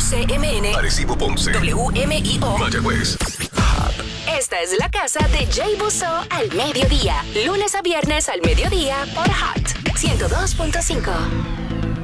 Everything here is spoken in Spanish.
UCMN, Arecibo, Ponce, WMIO, Mayagüez. Esta es la casa de Jay Busso al mediodía. Lunes a viernes al mediodía por Hot 102.5.